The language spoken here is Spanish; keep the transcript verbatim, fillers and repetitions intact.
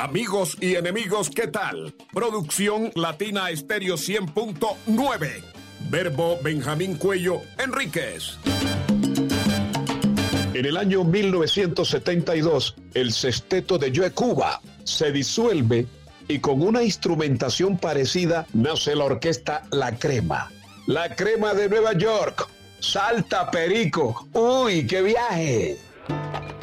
Amigos y enemigos, ¿qué tal? Producción Latina Estéreo cien punto nueve. Verbo Benjamín Cuello Enríquez. En el año mil novecientos setenta y dos, el sexteto de Joe Cuba se disuelve y con una instrumentación parecida nace la orquesta La Crema. La Crema de Nueva York. Salta, Perico. ¡Uy, qué viaje!